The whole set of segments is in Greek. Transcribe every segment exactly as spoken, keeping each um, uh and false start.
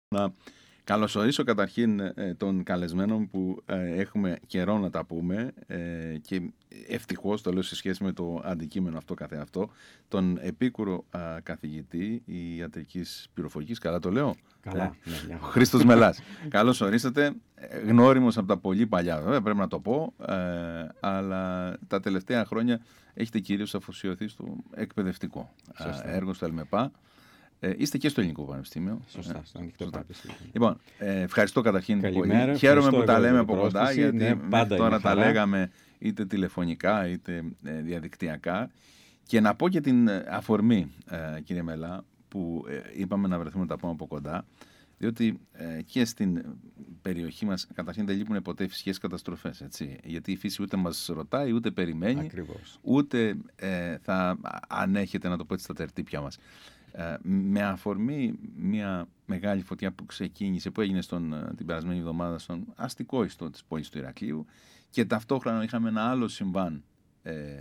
Να καλωσορίσω καταρχήν ε, τον καλεσμένο που ε, έχουμε καιρό να τα πούμε ε, και ευτυχώς το λέω σε σχέση με το αντικείμενο αυτό καθεαυτό, τον επίκουρο α, καθηγητή ιατρικής πληροφορικής, καλά το λέω? Καλά, ε, ναι, ναι. Χρήστος Μελάς. Καλώς ορίσατε, γνώριμος από τα πολύ παλιά, βέβαια πρέπει να το πω, ε, αλλά τα τελευταία χρόνια έχετε κυρίως αφοσιωθεί στο εκπαιδευτικό Σωστά. έργο στο ΕΛΜΕΠΑ. Ε, είστε και στο Ελληνικό Πανεπιστήμιο. Σωστά, στο Ανοιχτό Πανεπιστήμιο. Λοιπόν, ε, ευχαριστώ καταρχήν Καλημέρα, πολύ. Χαίρομαι που τα λέμε από πρόσκληση, κοντά, γιατί ναι, μέχρι τώρα τα λέγαμε είτε τηλεφωνικά είτε ε, διαδικτυακά. Και να πω και την αφορμή, ε, κύριε Μελά, που ε, είπαμε να βρεθούμε να τα πούμε από κοντά, διότι ε, και στην περιοχή μας καταρχήν δεν λείπουν ποτέ φυσικές καταστροφές, έτσι. Γιατί η φύση ούτε μας ρωτάει, ούτε περιμένει, Ακριβώς. ούτε ε, θα ανέχεται, να το πω έτσι, στα τερτύπια μας. Ε, με αφορμή μια μεγάλη φωτιά που ξεκίνησε, που έγινε στον, την περασμένη εβδομάδα στον αστικό ιστό της πόλης του Ηρακλείου, και ταυτόχρονα είχαμε ένα άλλο συμβάν ε,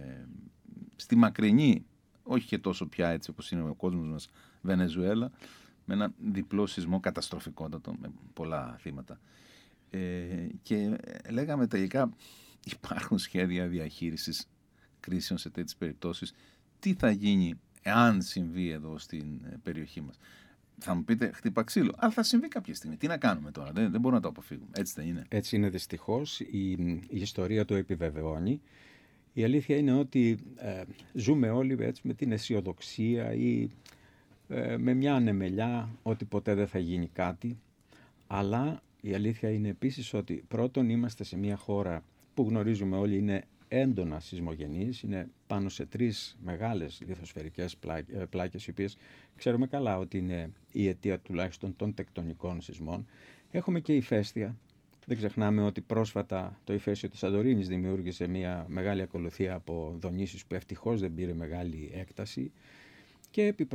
στη μακρινή, όχι και τόσο πια έτσι όπως είναι ο κόσμος μας, Βενεζουέλα, με ένα διπλό σεισμό καταστροφικότατο με πολλά θύματα. Ε, και λέγαμε τελικά υπάρχουν σχέδια διαχείρισης κρίσεων σε τέτοιες περιπτώσεις. Τι θα γίνει εάν συμβεί εδώ στην περιοχή μας? Θα μου πείτε χτύπα ξύλο, αλλά θα συμβεί κάποια στιγμή. Τι να κάνουμε τώρα, δεν, δεν μπορούμε να το αποφύγουμε. Έτσι δεν είναι? Έτσι είναι δυστυχώς. Η, η ιστορία το επιβεβαιώνει. Η αλήθεια είναι ότι ε, ζούμε όλοι έτσι, με την αισιοδοξία ή ε, με μια ανεμελιά ότι ποτέ δεν θα γίνει κάτι. Αλλά η αλήθεια είναι επίσης ότι πρώτον είμαστε σε μια χώρα που γνωρίζουμε όλοι είναι έντονα σεισμογενής, είναι πάνω σε τρεις μεγάλες λιθοσφαιρικές πλάκες, οι οποίες ξέρουμε καλά ότι είναι η αιτία τουλάχιστον των τεκτονικών σεισμών. Έχουμε και ηφαίστεια. Δεν ξεχνάμε ότι πρόσφατα το ηφαίστειο της Σαντορίνης δημιούργησε μια μεγάλη ακολουθία από δονήσεις που ευτυχώς δεν πήρε μεγάλη έκταση. Και